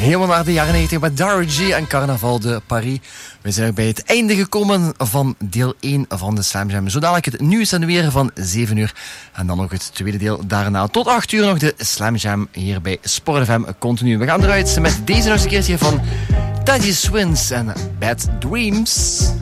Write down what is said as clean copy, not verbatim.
Helemaal naar de jaren 90 met Dara G en Carnaval de Paris. We zijn bij het einde gekomen van deel 1 van de Slam Jam. Zo dadelijk het nieuws en weer van 7 uur. En dan nog het tweede deel daarna. Tot 8 uur nog de Slam Jam hier bij Sport FM continu. We gaan eruit met deze nog eens een keertje van Teddy Swins en Bad Dreams.